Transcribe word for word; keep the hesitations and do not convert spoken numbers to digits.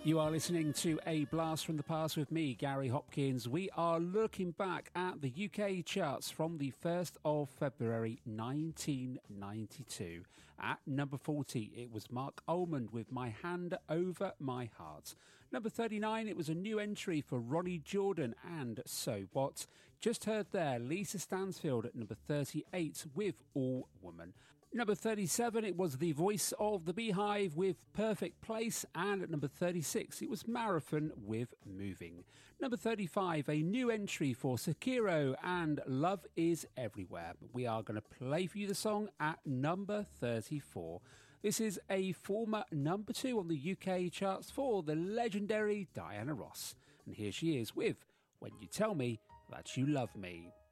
You are listening to A Blast from the Past with me, Gary Hopkins. We are looking back at the U K charts from the first of February nineteen ninety-two. At number forty, it was Mark Almond with My Hand Over My Heart. Number thirty-nine, it was a new entry for Ronnie Jordan and So What. Just heard there, Lisa Stansfield at number thirty-eight with All Woman. Number thirty-seven, it was the voice of the Beehive with Perfect Place, and at number thirty-six, it was Marathon with Moving. Number thirty-five, a new entry for Sekiro and Love Is Everywhere. We are going to play for you the song at number thirty-four. This is a former number two on the U K charts for the legendary Diana Ross. And here she is with When You Tell Me That You Love Me.